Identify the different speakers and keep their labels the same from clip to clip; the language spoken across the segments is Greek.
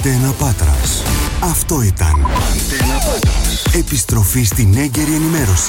Speaker 1: Αντένα Πάτρας. Αυτό ήταν Αντένα Πάτρας. Επιστροφή στην έγκαιρη ενημέρωση.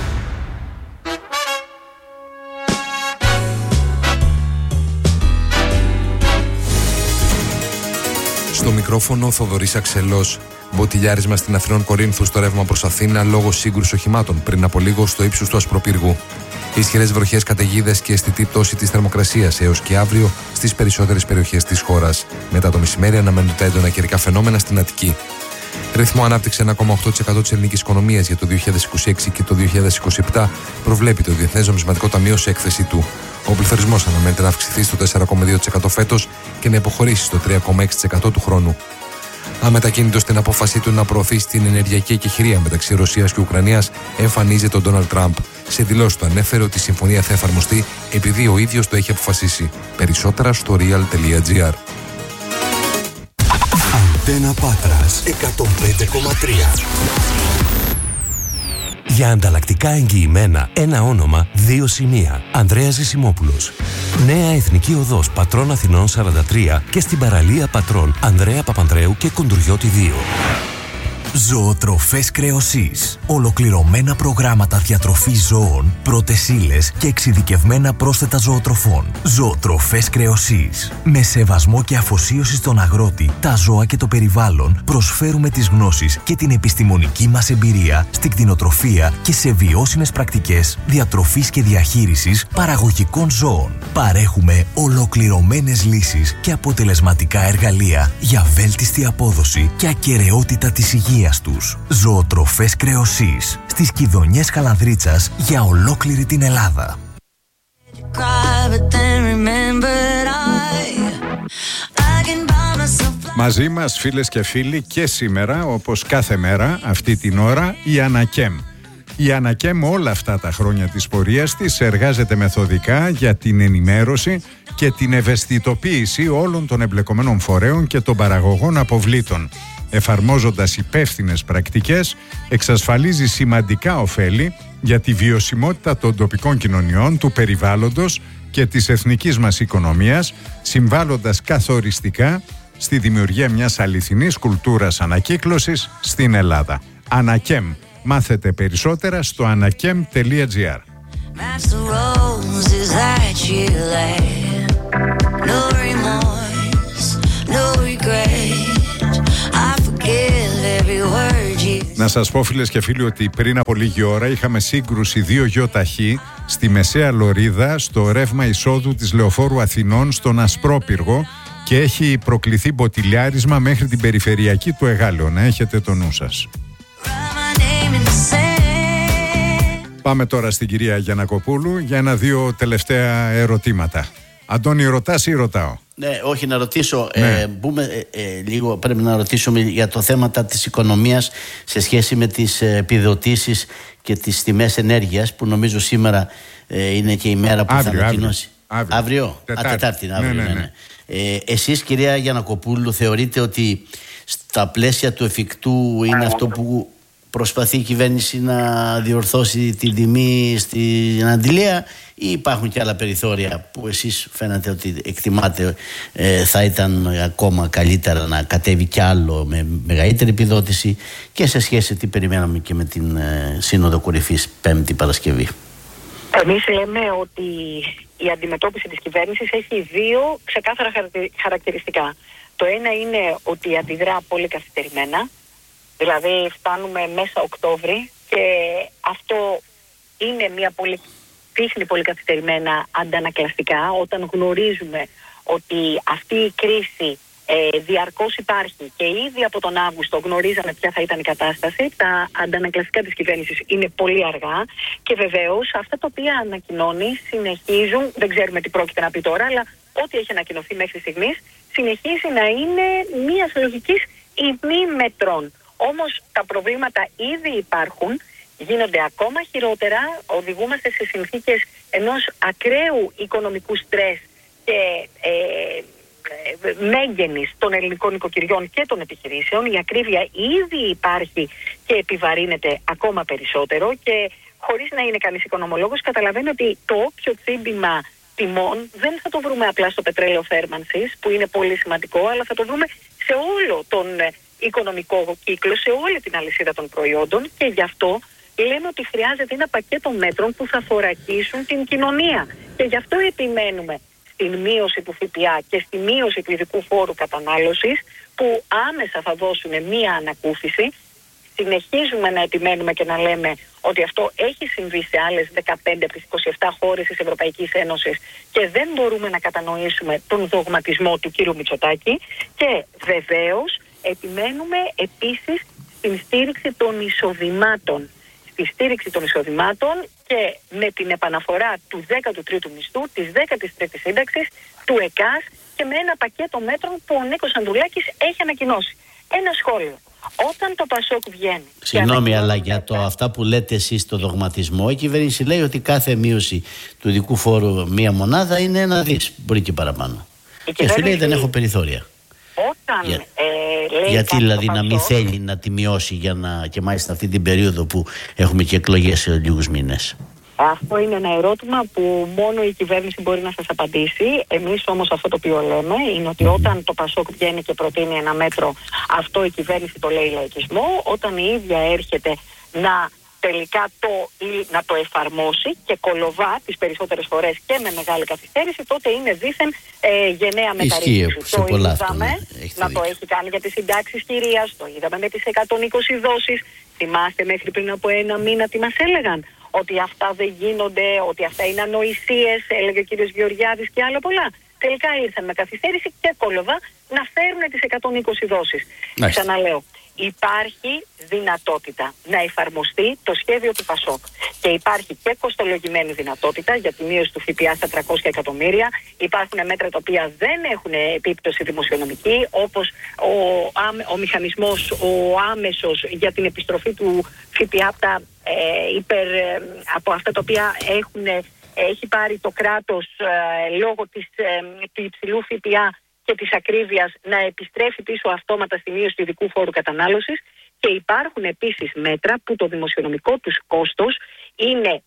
Speaker 2: Στο μικρόφωνο Θοδωρής Αξελός. Μποτιλιάρισμα στην Αθηνών Κορίνθου στο ρεύμα προς Αθήνα λόγω σύγκρουσης οχημάτων πριν από λίγο στο ύψος του Ασπροπύργου. Ισχυρές βροχές, καταιγίδες και αισθητή πτώση της θερμοκρασίας έως και αύριο στις περισσότερες περιοχές της χώρας. Μετά το μεσημέρι αναμένονται τα έντονα καιρικά φαινόμενα στην Αττική. Ρυθμό ανάπτυξη 1,8% της ελληνικής οικονομίας για το 2026 και το 2027 προβλέπει το Διεθνές Νομισματικό Ταμείο σε έκθεση του. Ο πληθωρισμός αναμένεται να αυξηθεί στο 4,2% φέτος και να υποχωρήσει στο 3,6% του χρόνου. Αμετακίνητος στην απόφασή του να προωθήσει την ενεργειακή εκεχηρία μεταξύ Ρωσίας και Ουκρανίας, εμφανίζεται ο Ντόναλντ Τραμπ. Σε δηλώσεις του ανέφερε ότι η συμφωνία θα εφαρμοστεί επειδή ο ίδιος το έχει αποφασίσει. Περισσότερα στο real.gr.
Speaker 1: Αντένα Πάτρας 105,3.
Speaker 3: Για ανταλλακτικά εγγυημένα, ένα όνομα, δύο σημεία. Ανδρέας Ζησιμόπουλος. Νέα Εθνική Οδός Πατρών Αθηνών 43 και στην παραλία Πατρών Ανδρέα Παπανδρέου και Κοντουριώτη 2.
Speaker 4: Ζωοτροφές Κρεοσής. Ολοκληρωμένα προγράμματα διατροφής ζώων, πρώτες ύλες και εξειδικευμένα πρόσθετα ζωοτροφών. Ζωοτροφές Κρεοσής. Με σεβασμό και αφοσίωση στον αγρότη, τα ζώα και το περιβάλλον, προσφέρουμε τις γνώσεις και την επιστημονική μας εμπειρία στην κτηνοτροφία και σε βιώσιμες πρακτικές διατροφής και διαχείρισης παραγωγικών ζώων. Παρέχουμε ολοκληρωμένες λύσεις και αποτελεσματικά εργαλεία για βέλτιστη απόδοση και ακεραιότητα της υγείας τους. Ζωοτροφές Κρεοσής στις Κιδωνιές Καλανδρίτσας για ολόκληρη την Ελλάδα.
Speaker 5: Μαζί μας, φίλες και φίλοι, και σήμερα, όπως κάθε μέρα αυτή την ώρα, η Ανακέμ. Η Ανακέμ όλα αυτά τα χρόνια της πορείας της εργάζεται μεθοδικά για την ενημέρωση και την ευαισθητοποίηση όλων των εμπλεκομένων φορέων και των παραγωγών αποβλήτων. Εφαρμόζοντας υπεύθυνες πρακτικές, εξασφαλίζει σημαντικά ωφέλη για τη βιωσιμότητα των τοπικών κοινωνιών, του περιβάλλοντος και της εθνικής μας οικονομίας, συμβάλλοντας καθοριστικά στη δημιουργία μιας αληθινής κουλτούρας ανακύκλωσης στην Ελλάδα. Ανακέμ. Μάθετε περισσότερα στο anakem.gr. Να σας πω, φίλες και φίλοι, ότι πριν από λίγη ώρα είχαμε σύγκρουση δύο γιοταχή στη Μεσαία Λωρίδα στο ρεύμα εισόδου της Λεωφόρου Αθηνών στον Ασπρόπυργο και έχει προκληθεί μποτιλιάρισμα μέχρι την περιφερειακή του Εγάλεω. Να έχετε το νου σας. Πάμε τώρα στην κυρία Γιαννακοπούλου για ένα-δύο τελευταία ερωτήματα. Αντώνη, ρωτάς ή ρωτάω?
Speaker 6: Ναι, όχι, να ρωτήσω. Λίγο πρέπει να ρωτήσουμε για το θέμα της οικονομίας σε σχέση με τις επιδοτήσεις και τις τιμές ενέργειας, που νομίζω σήμερα είναι και η μέρα που θα ανακοινώσει. Αύριο. Τετάρτη. Ναι. Εσείς, κυρία Γιαννακοπούλου, θεωρείτε ότι στα πλαίσια του εφικτού είναι αυτό που προσπαθεί η κυβέρνηση να διορθώσει την τιμή στην αντιλία, ή υπάρχουν και άλλα περιθώρια που εσείς φαίνεται ότι εκτιμάτε θα ήταν ακόμα καλύτερα να κατέβει κι άλλο με μεγαλύτερη επιδότηση, και σε σχέση τι περιμέναμε και με την Σύνοδο Κορυφής Πέμπτη Παρασκευή?
Speaker 7: Εμείς λέμε ότι η αντιμετώπιση της κυβέρνησης έχει δύο ξεκάθαρα χαρακτηριστικά. Το ένα είναι ότι αντιδρά πολύ καθυστερημένα. Δηλαδή φτάνουμε μέσα Οκτώβρη και αυτό είναι μια δείχνει πολύ καθυστερημένα αντανακλαστικά, όταν γνωρίζουμε ότι αυτή η κρίση διαρκώς υπάρχει και ήδη από τον Αύγουστο γνωρίζαμε ποια θα ήταν η κατάσταση. Τα αντανακλαστικά της κυβέρνησης είναι πολύ αργά και βεβαίως αυτά τα οποία ανακοινώνει συνεχίζουν, δεν ξέρουμε τι πρόκειται να πει τώρα, αλλά ό,τι έχει ανακοινωθεί μέχρι στιγμής συνεχίζει να είναι μιας λογικής ημίμετρων. Όμως τα προβλήματα ήδη υπάρχουν, γίνονται ακόμα χειρότερα, οδηγούμαστε σε συνθήκες ενός ακραίου οικονομικού στρες και μέγενης των ελληνικών νοικοκυριών και των επιχειρήσεων. Η ακρίβεια ήδη υπάρχει και επιβαρύνεται ακόμα περισσότερο, και χωρίς να είναι κανείς οικονομολόγος καταλαβαίνει ότι το όποιο τσίμπημα τιμών δεν θα το βρούμε απλά στο πετρέλαιο θέρμανσης, που είναι πολύ σημαντικό, αλλά θα το βρούμε σε όλο τον οικονομικό κύκλο, σε όλη την αλυσίδα των προϊόντων, και γι' αυτό λέμε ότι χρειάζεται ένα πακέτο μέτρων που θα θωρακίσουν την κοινωνία. Και γι' αυτό επιμένουμε στην μείωση του ΦΠΑ και στη μείωση του ειδικού φόρου κατανάλωσης, που άμεσα θα δώσουν μία ανακούφιση. Συνεχίζουμε να επιμένουμε και να λέμε ότι αυτό έχει συμβεί σε άλλες 15 από τις 27 χώρες της Ευρωπαϊκής Ένωσης και δεν μπορούμε να κατανοήσουμε τον δογματισμό του κ. Μητσοτάκη. Και βεβαίως επιμένουμε επίσης στην στήριξη των εισοδημάτων. Στη στήριξη των εισοδημάτων και με την επαναφορά του 13ου μισθού, της 13ης σύνταξης, του ΕΚΑΣ και με ένα πακέτο μέτρων που ο Νίκος Ανδρουλάκης έχει ανακοινώσει. Ένα σχόλιο. Όταν το Πασόκ βγαίνει...
Speaker 6: Συγγνώμη, αλλά για αυτά που λέτε εσείς το δογματισμό, η κυβέρνηση λέει ότι κάθε μείωση του ειδικού φόρου μία μονάδα είναι 1 δις, μπορεί και παραπάνω. Και εσύ λέει δεν έχω περιθώρια.
Speaker 7: Όταν λέει
Speaker 6: γιατί δηλαδή να μην θέλει να τη μειώσει και μάλιστα αυτή την περίοδο που έχουμε και εκλογές σε λίγους μήνες?
Speaker 7: Αυτό είναι ένα ερώτημα που μόνο η κυβέρνηση μπορεί να σας απαντήσει. Εμείς όμως αυτό το οποίο λέμε είναι ότι όταν το Πασόκ βγαίνει και προτείνει ένα μέτρο, αυτό η κυβέρνηση το λέει λαϊκισμό. Όταν η ίδια έρχεται να τελικά να το εφαρμόσει και κολοβά τις περισσότερες φορές και με μεγάλη καθυστέρηση, τότε είναι δήθεν γενναία μεταρρύθμιση. Το είδαμε να το έχει κάνει για τις συντάξεις κυρίας, το είδαμε με τις 120 δόσεις. Θυμάστε μέχρι πριν από 1 μήνα τι μας έλεγαν? Ότι αυτά δεν γίνονται, ότι αυτά είναι ανοησίες, έλεγε ο κύριος Γεωργιάδης και άλλα πολλά. Τελικά ήρθαν με καθυστέρηση και κόλοβα να φέρουν τις 120 δόσεις. Ξαναλέω, υπάρχει δυνατότητα να εφαρμοστεί το σχέδιο του Πασόκ. Και υπάρχει και κοστολογημένη δυνατότητα για τη μείωση του ΦΠΑ στα 300 εκατομμύρια. Υπάρχουν μέτρα τα οποία δεν έχουν επίπτωση δημοσιονομική, όπως ο μηχανισμός, ο άμεσος για την επιστροφή του ΦΠΑ από αυτά τα οποία έχει πάρει το κράτος λόγω του υψηλού ΦΠΑ και της ακρίβειας, να επιστρέφει πίσω αυτόματα στη μείωση του ειδικού φόρου κατανάλωσης. Και υπάρχουν επίσης μέτρα που το δημοσιονομικό τους κόστος είναι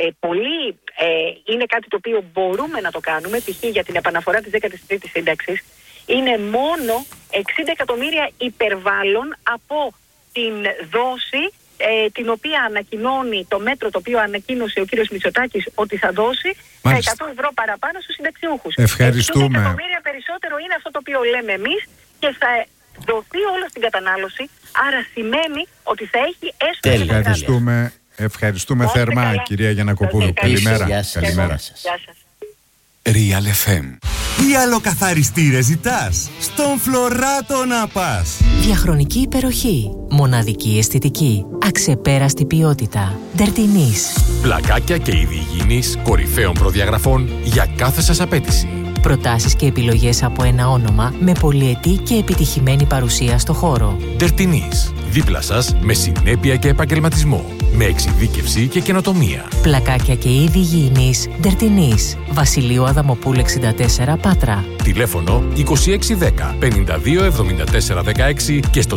Speaker 7: είναι κάτι το οποίο μπορούμε να το κάνουμε, π.χ. για την επαναφορά της 13ης σύνταξης, είναι μόνο 60 εκατομμύρια υπερβάλλον από την δόση την οποία ανακοινώνει το μέτρο το οποίο ανακοίνωσε ο κύριος Μητσοτάκης ότι θα δώσει τα 100 ευρώ παραπάνω στους συνταξιούχους.
Speaker 5: Ευχαριστούμε.
Speaker 7: 60 εκατομμύρια περισσότερο είναι αυτό το οποίο λέμε εμείς και θα δοθεί όλο στην κατανάλωση, άρα σημαίνει ότι θα έχει έστω και
Speaker 5: Ευχαριστούμε θερμά, καλά, κυρία Γιαννακοπούλου. Καλημέρα.
Speaker 6: Γεια σας.
Speaker 1: Real FM.
Speaker 3: Τι αλλοκαθαριστήρες ζητάς? Στον Φλωράτο να πας.
Speaker 8: Διαχρονική υπεροχή, μοναδική αισθητική, αξεπέραστη ποιότητα. Ντερτινής.
Speaker 9: Πλακάκια και είδη υγιεινής κορυφαίων προδιαγραφών για κάθε σας απέτηση.
Speaker 8: Προτάσεις και επιλογές από ένα όνομα με πολυετή και επιτυχημένη παρουσία στο χώρο.
Speaker 9: Ντερτινής. Δίπλα σας με συνέπεια και επαγγελματισμό. Με εξειδίκευση και καινοτομία.
Speaker 8: Πλακάκια και είδη υγιεινής. Ντερτινής. Βασιλείου Αδαμοπούλου 64 Πάτρα.
Speaker 9: Τηλέφωνο 2610 52 74 16 και στο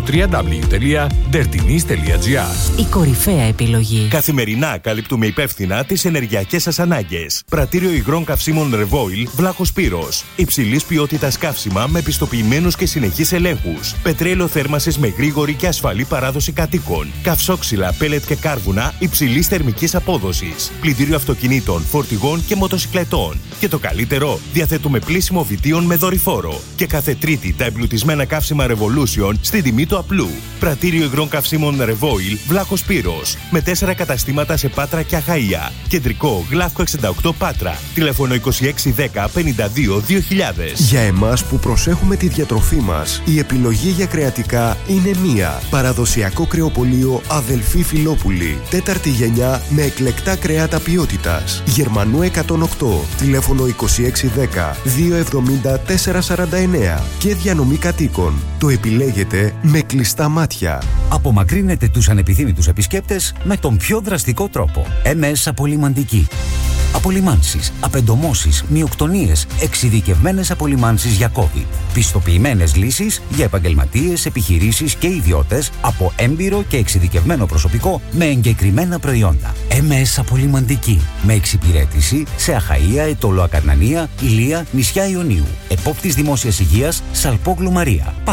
Speaker 9: www.ndertinis.gr.
Speaker 8: Η κορυφαία επιλογή.
Speaker 3: Καθημερινά καλύπτουμε υπεύθυνα τις ενεργειακές σας ανάγκες. Πρατήριο υγρών καυσίμων Revoil, Βλάχος Πύρος. Υψηλής ποιότητας καύσιμα με πιστοποιημένους και συνεχείς ελέγχους. Πετρέλαιο θέρμανσης με γρήγορη και ασφαλή παράδοση κατοίκων. Καυσόξυλα, πέλετ και κάρβουνα υψηλής θερμικής απόδοσης. Πλυντήριο αυτοκινήτων, φορτηγών και μοτοσικλετών. Και το καλύτερο, διαθέτουμε πλύσιμο βιτίων με δορυφόρο. Και κάθε Τρίτη τα εμπλουτισμένα καύσιμα Revolution στην τιμή του απλού. Πρατήριο υγρών καυσίμων Revoil, Βλάχος Πύρος. Με 4 καταστήματα σε Πάτρα και Αχαΐα. Κεντρικό, Γλαύκο 68 Πάτρα. Τηλέφωνο 2610 52 2000.
Speaker 1: Για εμάς που προσέχουμε τη διατροφή μας, η επιλογή για κρεατικά είναι μία. Παραδοσιακό κρεοπωλείο Αδελφή Φιλόπουλη. 4η γενιά με εκλεκτά κρέατα ποιότητας. Γερμανού 108. Τηλέφωνο 2610 270 449. Και διανομή κατοίκων. Το επιλέγετε με κλειστά μάτια.
Speaker 10: Απομακρύνετε τους ανεπιθύμητους επισκέπτες με τον πιο δραστικό τρόπο. MS Απολυμαντική. Απολυμάνσεις, απεντομώσεις, μυοκτονίες, εξειδικευμένες απολυμάνσεις για COVID. Πιστοποιημένες λύσεις για επαγγελματίες, επιχειρήσεις και ιδιώτες από έμπειρο και εξειδικευμένο προσωπικό με εγκεκριμένα προϊόντα. MS Απολυμαντική. Με εξυπηρέτηση σε Αχαΐα, Ετώλο Ακαρνανία, Ηλία, νησιά Ιωνίου. Επόπτης Δημόσιας Υγείας, Σαλπόγλου Μαρία. Πάτρα.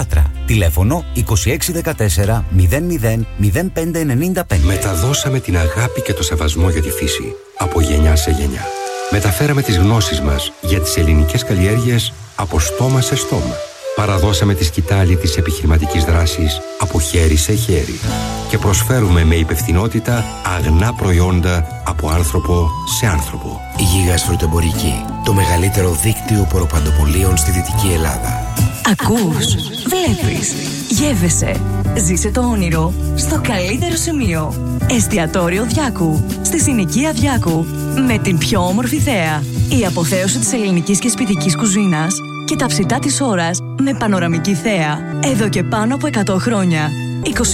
Speaker 10: Τηλέφωνο 2614 00 0595.
Speaker 11: Μεταδώσαμε την αγάπη και το σεβασμό για τη φύση από γενιά σε γενιά. Μεταφέραμε τις γνώσεις μας για τις ελληνικές καλλιέργειες από στόμα σε στόμα. Παραδώσαμε τη σκητάλη της επιχειρηματικής δράσης από χέρι σε χέρι. Και προσφέρουμε με υπευθυνότητα αγνά προϊόντα από άνθρωπο σε άνθρωπο.
Speaker 12: Η Γίγας Φρουτεμπορική, το μεγαλύτερο δίκτυο ποροπαντοπολίων στη Δυτική Ελλάδα.
Speaker 13: Ακούς, βλέπεις, γεύεσαι. Ζήσε το όνειρο στο καλύτερο σημείο. Εστιατόριο Διάκου, στη συνοικία Διάκου. Με την πιο όμορφη θέα. Η αποθέωση της ελληνικής και σπιτικής κουζίνας και τα ψητά της ώρας με πανοραμική θέα. Εδώ και πάνω από 100 χρόνια. 2610 277 929.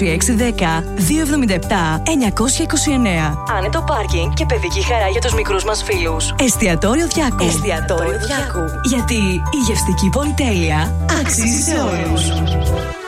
Speaker 13: Άνετο πάρκινγκ και παιδική χαρά για τους μικρούς μας φίλους. Εστιατόριο Διάκου. Εστιατόριο Διάκου. Γιατί η γευστική πολυτέλεια αξίζει σε όλους.